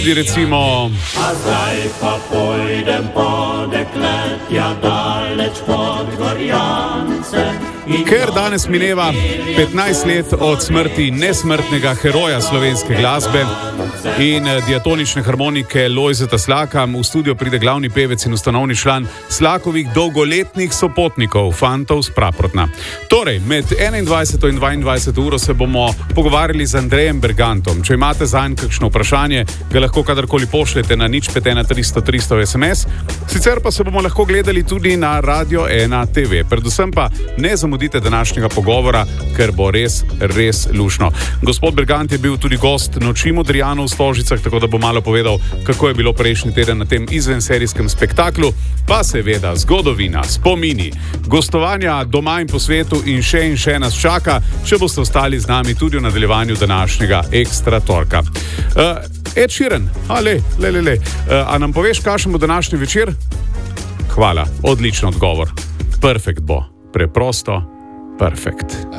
Recimo, a zdaj pa pojdem po dekletja daleč pod Gorjance. ker danes mineva 15 let od smrti nesmrtnega heroja slovenske glasbe in diatonične harmonike Lojzeta Slaka, v studio pride glavni pevec in ustanovni član Slakovih dolgoletnih sopotnikov, fantov z Praprotna. Torej, med 21. in 22. uro se bomo pogovarjali z Andrejem Bergantom. Če imate zanj kakšno vprašanje, ga lahko kadarkoli pošljete na 051 300 300 SMS. Sicer pa se bomo lahko gledali tudi na Radio 1 TV. Predvsem pa ne zamudite današnjega pogovora, ker bo res, res lušno. Gospod Bergant je bil tudi gost Noči Modrijanov v Stožicah, tako da bo malo povedal, kako je bilo prejšnji teden na tem izvenserijskem spektaklu, pa seveda zgodovina, spomini, gostovanja doma in po svetu in še nas čaka, če boste ostali z nami tudi v nadaljevanju današnjega Ekstra torka. Ed Sheeran, a nam poveš, kakšen bo današnji večer? Hvala, odličen odgovor. Perfekt bo, preprosto, perfekt.